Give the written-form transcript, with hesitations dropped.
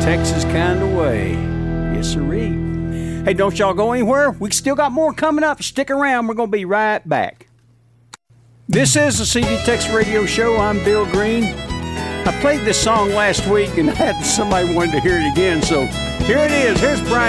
Texas kind of way. Yes, sirree. Hey, don't y'all go anywhere. We still got more coming up. Stick around. We're going to be right back. This is the CD Texas Radio Show. I'm Bill Green. I played this song last week, and somebody wanted to hear it again, so here it is. Here's Brian